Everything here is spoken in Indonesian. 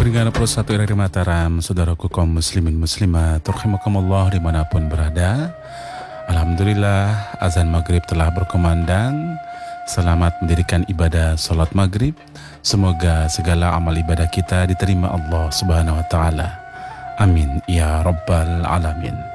Pendengar Pro 1 RRI Mataram, saudaraku kaum muslimin muslimat, rahimakumullah dimanapun berada. Alhamdulillah, azan maghrib telah berkumandang. Selamat mendirikan ibadah salat maghrib. Semoga segala amal ibadah kita diterima Allah Subhanahu wa Ta'ala. Amin ya rabbal alamin.